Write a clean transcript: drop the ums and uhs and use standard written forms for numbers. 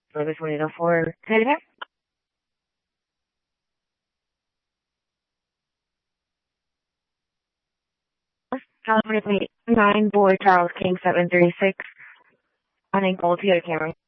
Service 104. Say it again. California Plate 9 Boy Charles King 736. Unable to get a camera.